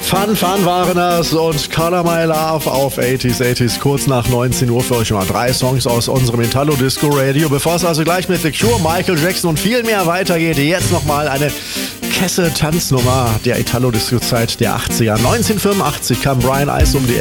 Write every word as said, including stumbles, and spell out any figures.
Fun, Fun waren das und Color My Love auf achtziger, achtziger, kurz nach neunzehn Uhr für euch mal drei Songs aus unserem Italo Disco Radio. Bevor es also gleich mit The Cure, Michael Jackson und viel mehr weitergeht, jetzt nochmal eine Kesse-Tanznummer der Italo Disco Zeit der achtziger. neunzehnhundertfünfundachtzig kam Brian Ice um die